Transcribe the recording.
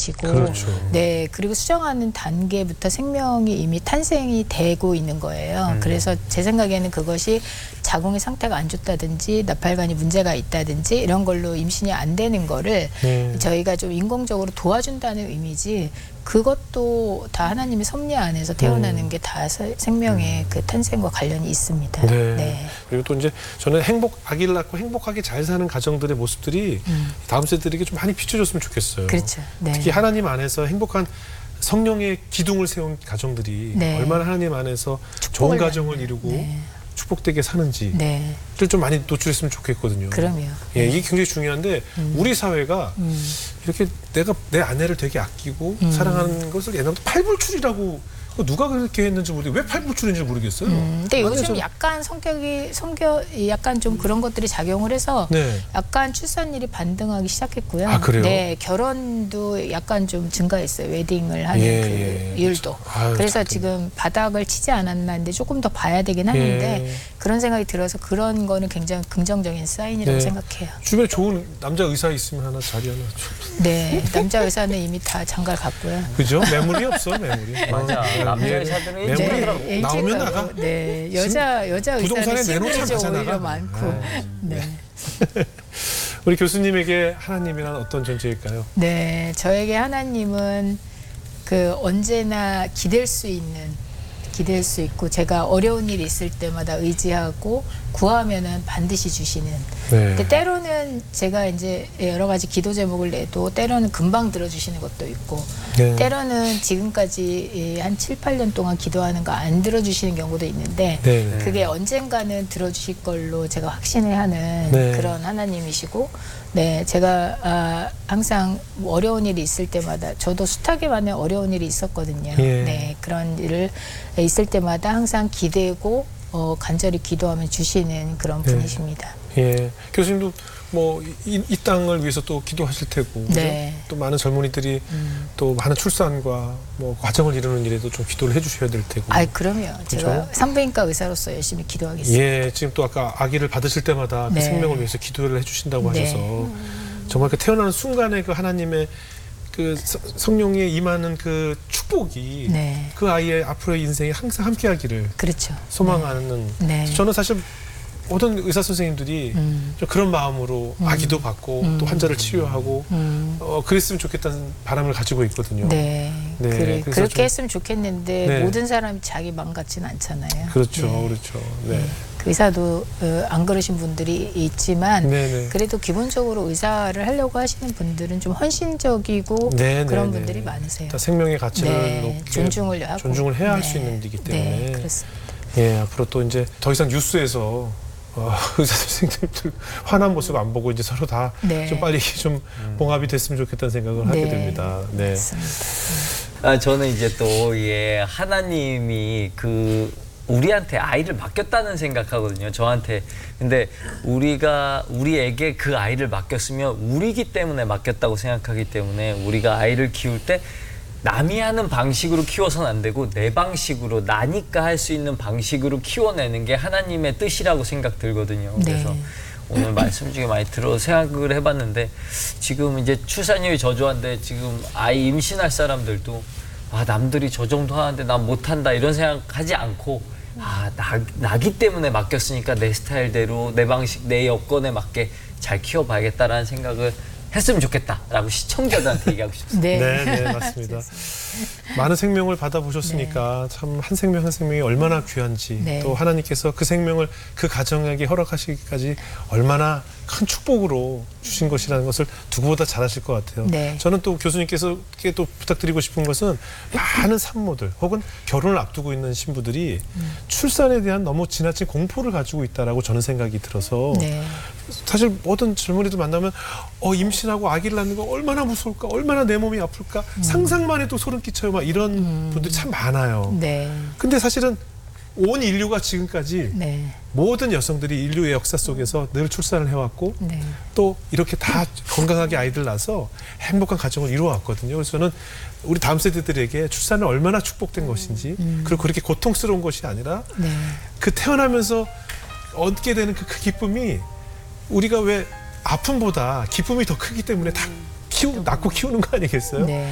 것이고, 그렇죠. 네, 그리고 수정하는 단계부터 생명이 이미 탄생이 되고 있는 거예요. 그래서 제 생각에는 그것이 자궁의 상태가 안 좋다든지 나팔관이 문제가 있다든지 이런 걸로 임신이 안 되는 거를 저희가 좀 인공적으로 도와준다는 의미지, 그것도 다 하나님의 섭리 안에서 태어나는 게 다 생명의 그 탄생과 관련이 있습니다. 네. 네. 그리고 또 이제 저는 아기를 낳고 행복하게 잘 사는 가정들의 모습들이 다음 세대들에게 좀 많이 비춰줬으면 좋겠어요. 그렇죠. 네. 특히 하나님 안에서 행복한 성령의 기둥을 세운 가정들이 네. 얼마나 하나님 안에서 좋은 가정을 이루고 네. 축복되게 사는지를 네. 좀 많이 노출했으면 좋겠거든요. 그럼요. 예, 이게 굉장히 중요한데 우리 사회가 이렇게 내가 내 아내를 되게 아끼고 사랑하는 것을 옛날부터 팔불출이라고, 누가 그렇게 했는지 모르겠어요. 왜 팔불출인지 모르겠어요. 근데 요즘 그래서- 약간 약간 좀 그런 것들이 작용을 해서 네. 약간 출산율이 반등하기 시작했고요. 아, 그래요? 네, 결혼도 약간 좀 증가했어요. 웨딩을 하는 예, 그 율도. 아유, 그래서 참. 지금 바닥을 치지 않았나 했는데 조금 더 봐야 되긴 하는데, 예. 그런 생각이 들어서 그런 거는 굉장히 긍정적인 사인이라고 네. 생각해요. 주변에 좋은 남자 의사 있으면 하나 자리 하나 좀. 네, 남자 의사는 이미 다 장가를 갔고요. 그죠? 매물이 없어, 매물이. 맞아. 남자 예. 의사들은 매물이 일찍 나오면 일찍 나가. 가고, 네, 여자 부동산에 의사는 내놓자 시골이 가자 오히려 나가. 많고. 네. 우리 교수님에게 하나님이란 어떤 존재일까요? 네, 저에게 하나님은 그 언제나 기댈 수 있고, 제가 어려운 일이 있을 때마다 의지하고 구하면은 반드시 주시는. 네. 근데 때로는 제가 이제 여러 가지 기도 제목을 내도 때로는 금방 들어주시는 것도 있고, 네. 때로는 지금까지 한 7, 8년 동안 기도하는 거 안 들어주시는 경우도 있는데, 네. 그게 언젠가는 들어주실 걸로 제가 확신을 하는 네. 그런 하나님이시고, 네, 제가 항상 어려운 일이 있을 때마다, 저도 숱하게 많은 어려운 일이 있었거든요. 예. 네, 그런 일을 있을 때마다 항상 기대고 간절히 기도하면 주시는 그런 네. 분이십니다. 예. 교수님도 뭐 이 땅을 위해서 또 기도하실 테고, 그죠? 네. 또 많은 젊은이들이 또 많은 출산과 뭐 가정을 이루는 일에도 좀 기도를 해주셔야 될 테고. 아이, 그럼요. 제가 산부인과 의사로서 열심히 기도하겠습니다. 예, 지금 또 아까 아기를 받으실 때마다 그 네. 생명을 위해서 기도를 해주신다고 네. 하셔서 정말 그 태어나는 순간에 그 하나님의 그 성령에 임하는 그 축복이 네. 그 아이의 앞으로의 인생에 항상 함께하기를 그렇죠. 소망하는. 네. 저는 사실 모든 의사 선생님들이 좀 그런 마음으로 아기도 받고 또 환자를 치료하고 그랬으면 좋겠다는 바람을 가지고 있거든요. 네. 네, 그래서 그렇게 좀- 했으면 좋겠는데 네. 모든 사람이 자기 마음 같지는 않잖아요. 그렇죠, 네. 그렇죠. 네, 그 의사도 안 그러신 분들이 있지만, 네, 네. 그래도 기본적으로 의사를 하려고 하시는 분들은 좀 헌신적이고 네, 그런 네, 분들이 네. 많으세요. 다 생명의 가치를 네, 높게 존중을 하고 존중을 해야 할 네. 수 있는 일이기 때문에. 네, 그렇습니다. 예, 앞으로 또 이제 더 이상 뉴스에서 의사 선생님들 화난 모습 안 보고 이제 서로 다 좀 네. 빨리 좀 봉합이 됐으면 좋겠다는 생각을 하게 네, 됩니다. 네. 맞습니다. 저는 이제 또 하나님이 우리한테 아이를 맡겼다는 생각하거든요. 저한테. 근데 우리에게 그 아이를 맡겼으면 우리기 때문에 맡겼다고 생각하기 때문에, 우리가 아이를 키울 때 남이 하는 방식으로 키워서는 안 되고 내 방식으로, 나니까 할 수 있는 방식으로 키워내는 게 하나님의 뜻이라고 생각 들거든요. 그래서 네. 오늘 말씀 중에 많이 생각을 해봤는데, 지금 이제 출산율이 저조한데 지금 아이 임신할 사람들도 남들이 저 정도 하는데 난 못한다 이런 생각하지 않고, 나기 때문에 맡겼으니까 내 스타일대로 내 방식, 내 여건에 맞게 잘 키워봐야겠다라는 생각을 했으면 좋겠다라고 시청자들한테 얘기하고 싶습니다. 네, 네, 맞습니다. 많은 생명을 받아보셨으니까 참 한 생명 한 생명이 얼마나 귀한지, 네. 또 하나님께서 그 생명을 그 가정에게 허락하시기까지 얼마나 큰 축복으로 주신 것이라는 것을 누구보다 잘 아실 것 같아요. 네. 저는 또 교수님께서 또 부탁드리고 싶은 것은, 많은 산모들 혹은 결혼을 앞두고 있는 신부들이 출산에 대한 너무 지나친 공포를 가지고 있다라고 저는 생각이 들어서, 네. 사실 모든 젊은이들 만나면 임신하고 아기를 낳는 거 얼마나 무서울까, 얼마나 내 몸이 아플까, 상상만 해도 소름 끼쳐요, 막 이런 분들이 참 많아요. 네. 근데 사실은 온 인류가 지금까지 네. 모든 여성들이 인류의 역사 속에서 늘 출산을 해왔고, 네. 또 이렇게 다 건강하게 아이들 낳아서 행복한 가정을 이루어왔거든요. 그래서 저는 우리 다음 세대들에게 출산은 얼마나 축복된 것인지, 그리고 그렇게 고통스러운 것이 아니라 네. 그 태어나면서 얻게 되는 그 기쁨이, 우리가 왜 아픔보다 기쁨이 더 크기 때문에 다 낳고 키우는 거 아니겠어요? 네.